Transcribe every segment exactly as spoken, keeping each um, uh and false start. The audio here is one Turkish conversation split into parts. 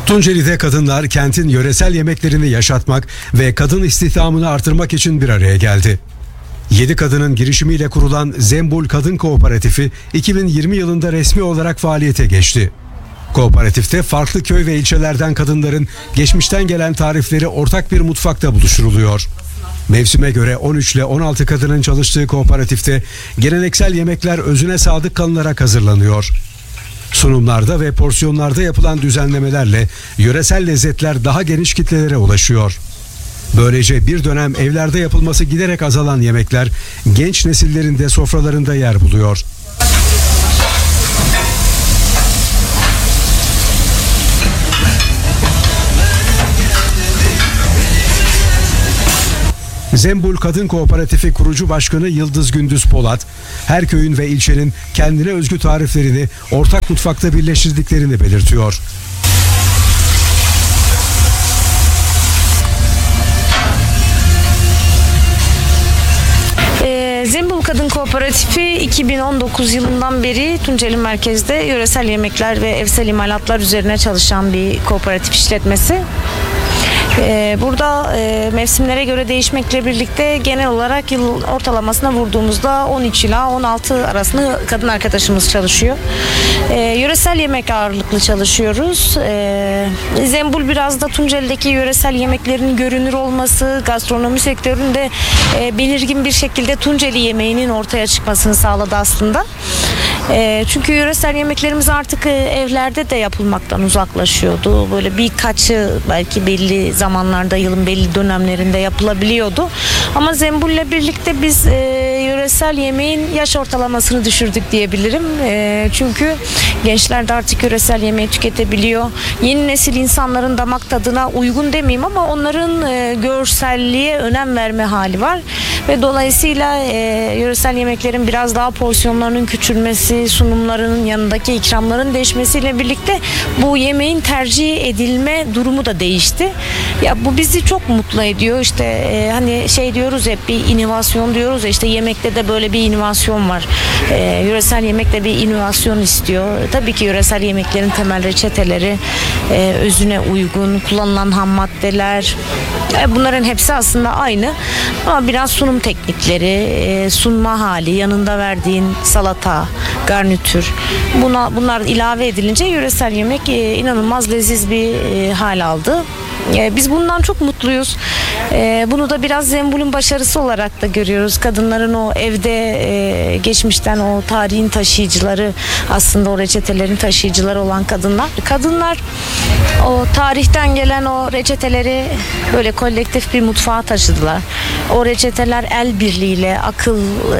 Tunceli'de kadınlar kentin yöresel yemeklerini yaşatmak ve kadın istihdamını artırmak için bir araya geldi. Yedi kadının girişimiyle kurulan Zembul Kadın Kooperatifi iki bin yirmi yılında resmi olarak faaliyete geçti. Kooperatifte farklı köy ve ilçelerden kadınların geçmişten gelen tarifleri ortak bir mutfakta buluşturuluyor. Mevsime göre on üç ile on altı kadının çalıştığı kooperatifte geleneksel yemekler özüne sadık kalınarak hazırlanıyor. Sunumlarda ve porsiyonlarda yapılan düzenlemelerle yöresel lezzetler daha geniş kitlelere ulaşıyor. Böylece bir dönem evlerde yapılması giderek azalan yemekler genç nesillerin de sofralarında yer buluyor. Zembul Kadın Kooperatifi kurucu başkanı Yıldız Gündüz Polat, her köyün ve ilçenin kendine özgü tariflerini ortak mutfakta birleştirdiklerini belirtiyor. Zembul Kadın Kooperatifi iki bin on dokuz yılından beri Tunceli merkezde yöresel yemekler ve evsel imalatlar üzerine çalışan bir kooperatif işletmesi. Burada mevsimlere göre değişmekle birlikte genel olarak yıl ortalamasına vurduğumuzda on üç ila on altı arasında kadın arkadaşımız çalışıyor. Yöresel yemek ağırlıklı çalışıyoruz. Zembul biraz da Tunceli'deki yöresel yemeklerin görünür olması, gastronomi sektöründe belirgin bir şekilde Tunceli yemeğinin ortaya çıkmasını sağladı aslında. Çünkü yöresel yemeklerimiz artık evlerde de yapılmaktan uzaklaşıyordu. Böyle birkaçı belki belli zamanlarda, yılın belli dönemlerinde yapılabiliyordu. Ama Zembul'le birlikte biz e, yöresel yemeğin yaş ortalamasını düşürdük diyebilirim. E, çünkü gençler de artık yöresel yemeği tüketebiliyor. Yeni nesil insanların damak tadına uygun demeyeyim ama onların e, görselliğe önem verme hali var. Ve dolayısıyla e, yöresel yemeklerin biraz daha porsiyonlarının küçülmesi, sunumlarının yanındaki ikramların değişmesiyle birlikte bu yemeğin tercih edilme durumu da değişti. Ya bu bizi çok mutlu ediyor. İşte e, hani şey diyoruz hep, bir inovasyon diyoruz ya, işte yemekte de böyle bir inovasyon var. E, yöresel yemekte bir inovasyon istiyor. E, tabii ki yöresel yemeklerin temel reçeteleri, e, özüne uygun, kullanılan ham maddeler, e, bunların hepsi aslında aynı. Ama biraz sunum teknikleri, e, sunma hali, yanında verdiğin salata, garnitür, buna bunlar ilave edilince yöresel yemek e, inanılmaz leziz bir e, hal aldı. Biz bundan çok mutluyuz. Bunu da biraz Zembul'un başarısı olarak da görüyoruz. Kadınların o evde geçmişten o tarihin taşıyıcıları, aslında o reçetelerin taşıyıcıları olan kadınlar. Kadınlar o tarihten gelen o reçeteleri böyle kolektif bir mutfağa taşıdılar. O reçeteler el birliğiyle, akıl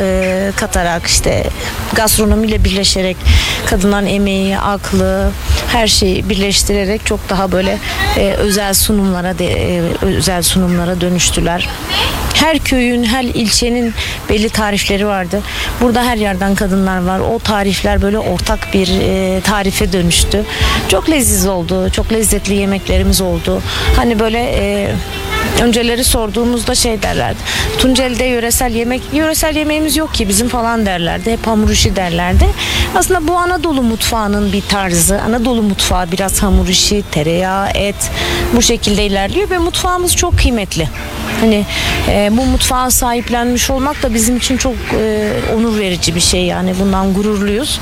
katarak, işte gastronomiyle birleşerek, kadınların emeği, aklı, her şeyi birleştirerek çok daha böyle özel sunumlara de, özel sunumlara dönüştüler. Her köyün, her ilçenin belli tarifleri vardı. Burada her yerden kadınlar var. O tarifler böyle ortak bir e, tarife dönüştü. Çok leziz oldu. Çok lezzetli yemeklerimiz oldu. Hani böyle e, önceleri sorduğumuzda şey derlerdi. Tunceli'de yöresel yemek, yöresel yemeğimiz yok ki bizim falan derlerdi. Hep hamur işi derlerdi. Aslında bu Anadolu mutfağının bir tarzı. Anadolu mutfağı biraz hamur işi, tereyağı, et, bu şekilde ilerliyor ve mutfağımız çok kıymetli. Hani e, bu mutfağa sahiplenmiş olmak da bizim için çok e, onur verici bir şey, yani bundan gururluyuz.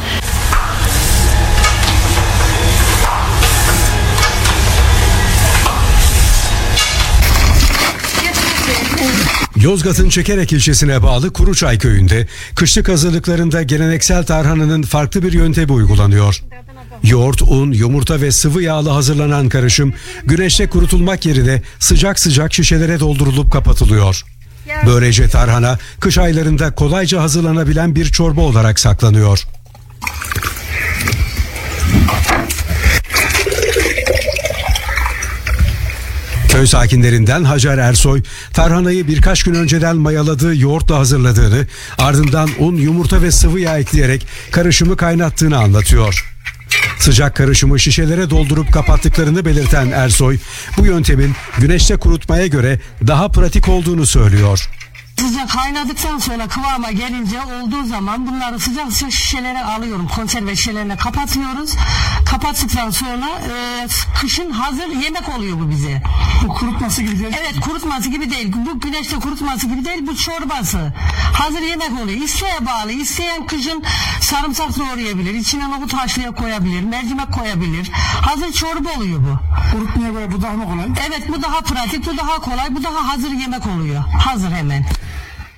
Yozgat'ın Çekerek ilçesine bağlı Kuruçay köyünde kışlık hazırlıklarında geleneksel tarhananın farklı bir yöntemi uygulanıyor. Yoğurt, un, yumurta ve sıvı yağla hazırlanan karışım güneşte kurutulmak yerine sıcak sıcak şişelere doldurulup kapatılıyor. Böylece tarhana kış aylarında kolayca hazırlanabilen bir çorba olarak saklanıyor. Köy sakinlerinden Hacer Ersoy, tarhanayı birkaç gün önceden mayaladığı yoğurtla hazırladığını, ardından un, yumurta ve sıvı yağ ekleyerek karışımı kaynattığını anlatıyor. Sıcak karışımı şişelere doldurup kapattıklarını belirten Ersoy, bu yöntemin güneşte kurutmaya göre daha pratik olduğunu söylüyor. Sıcak kaynadıktan sonra kıvama gelince olduğu zaman bunları sıcak sıcak şişelere alıyorum. Konserve şişelerine kapatıyoruz. Kapattıktan sonra e, kışın hazır yemek oluyor bu bize. Bu kurutması gibi değil. Evet, kurutması gibi değil. Bu güneşte kurutması gibi değil. Bu çorbası. Hazır yemek oluyor. İsteğe bağlı. İsteyen kışın sarımsak doğrayabilir. İçine nohut haşlaya koyabilir. Mercimek koyabilir. Hazır çorba oluyor bu. Kurutmaya göre bu daha mı kolay? Evet, bu daha pratik, bu daha kolay, bu daha hazır yemek oluyor. Hazır hemen.